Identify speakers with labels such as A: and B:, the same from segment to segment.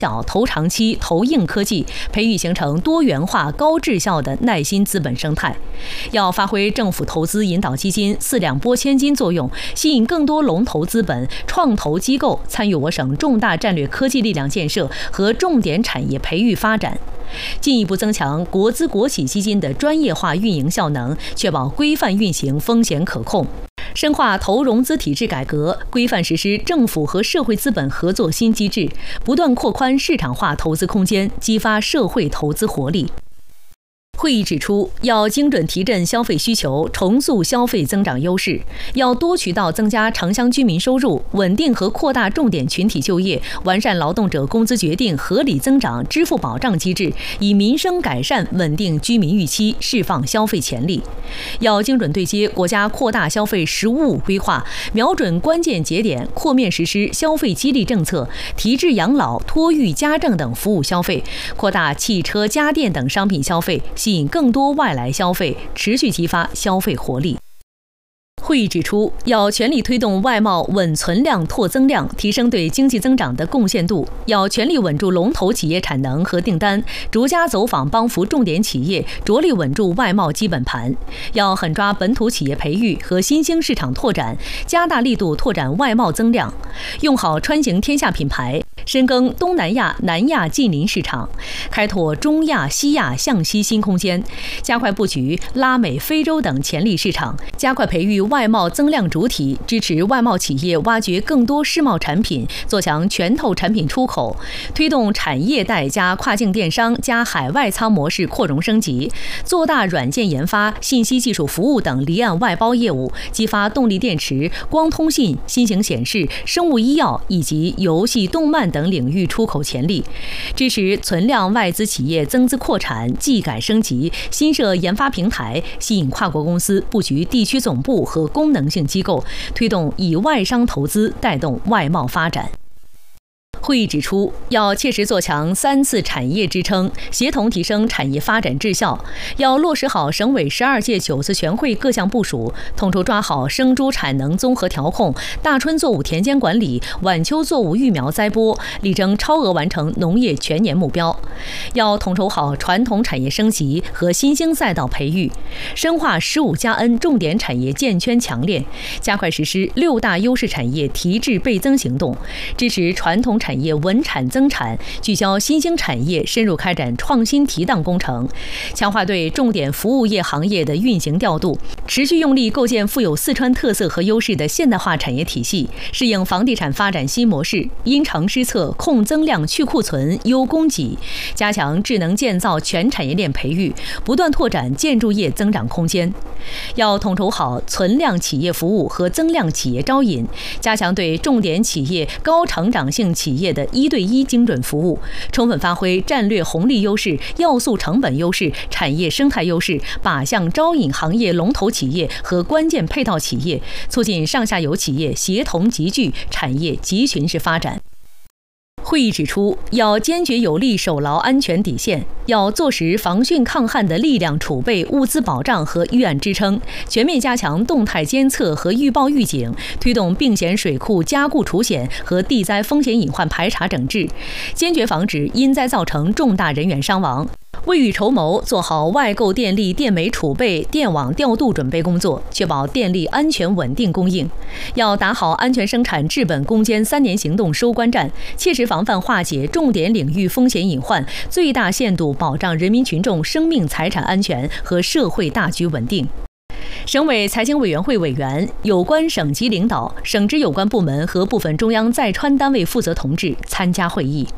A: 小投长期、投硬科技，培育形成多元化、高质效的耐心资本生态。要发挥政府投资引导基金4两拨千斤作用，吸引更多龙头资本、创投机构参与我省重大战略科技力量建设和重点产业培育发展，进一步增强国资国企基金的专业化运营效能，确保规范运行、风险可控。深化投融资体制改革，规范实施政府和社会资本合作新机制，不断扩宽市场化投资空间，激发社会投资活力。会议指出，要精准提振消费需求，重塑消费增长优势；要多渠道增加城乡居民收入，稳定和扩大重点群体就业，完善劳动者工资决定、合理增长支付保障机制，以民生改善稳定居民预期，释放消费潜力；要精准对接国家扩大消费“十五五”规划，瞄准关键节点，扩面实施消费激励政策，提质养老、托育、家政等服务消费，扩大汽车、家电等商品消费，吸引更多外来消费，持续激发消费活力。会议指出，要全力推动外贸稳存量、拓增量，提升对经济增长的贡献度；要全力稳住龙头企业产能和订单，逐家走访帮扶重点企业，着力稳住外贸基本盘；要狠抓本土企业培育和新兴市场拓展，加大力度拓展外贸增量，用好川行天下品牌，深耕东南亚、南亚近邻市场，开拓中亚、西亚向西新空间，加快布局拉美、非洲等潜力市场，加快培育外贸增量主体，支持外贸企业挖掘更多世贸产品，做强全透产品出口，推动产业带加跨境电商加海外仓模式扩容升级，做大软件研发、信息技术服务等离岸外包业务，激发动力电池、光通信、新型显示、生物医药以及游戏动漫等领域出口潜力，支持存量外资企业增资扩产、技改升级，新设研发平台，吸引跨国公司布局地区总部和功能性机构，推动以外商投资带动外贸发展。会议指出，要切实做强3次产业支撑，协同提升产业发展质效；要落实好省委12届9次全会各项部署，统筹抓好生猪产能综合调控、大春作物田间管理、晚秋作物育苗栽播，力争超额完成农业全年目标；要统筹好传统产业升级和新兴赛道培育，深化15+N 重点产业建圈强链，加快实施6大优势产业提质倍增行动，支持传统产业稳产增产，聚焦新兴产业，深入开展创新提档工程，强化对重点服务业行业的运行调度，持续用力构建富有四川特色和优势的现代化产业体系，适应房地产发展新模式，因城施策，控增量去库存，优供给，加强智能建造全产业链培育，不断拓展建筑业增长空间。要统筹好存量企业服务和增量企业招引，加强对重点企业、高成长性企业的1对1精准服务，充分发挥战略红利优势、要素成本优势、产业生态优势，靶向招引行业龙头企业和关键配套企业，促进上下游企业协同集聚、产业集群式发展。会议指出，要坚决有力守牢安全底线，要坐实防汛抗旱的力量储备、物资保障和预案支撑，全面加强动态监测和预报预警，推动病险水库加固除险和地灾风险隐患排查整治，坚决防止因灾造成重大人员伤亡。未雨绸缪，做好外购电力、电煤储备、电网调度准备工作，确保电力安全稳定供应。要打好安全生产治本攻坚3年行动收官战，切实防范化解重点领域风险隐患，最大限度保障人民群众生命财产安全和社会大局稳定。省委财经委员会委员、有关省级领导、省直有关部门和部分中央在川单位负责同志参加会议。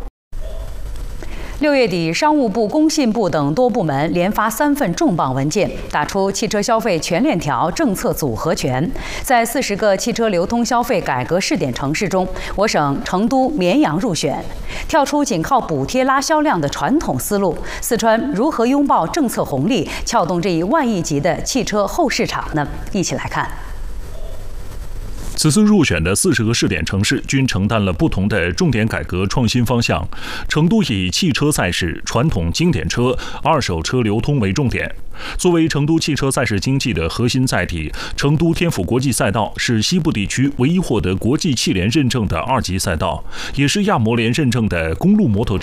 B: 6月底，商务部、工信部等多部门连发3份重磅文件，打出汽车消费全链条政策组合拳。在40个汽车流通消费改革试点城市中，我省成都、绵阳入选。跳出仅靠补贴拉销量的传统思路，四川如何拥抱政策红利，撬动这一万亿级的汽车后市场呢？一起来看。
C: 此次入选的40个试点城市均承担了不同的重点改革创新方向。成都以汽车赛事、传统经典车、二手车流通为重点。作为成都汽车赛事经济的核心载体，成都天府国际赛道是西部地区唯一获得国际汽联认证的2级赛道，也是亚摩联认证的公路摩托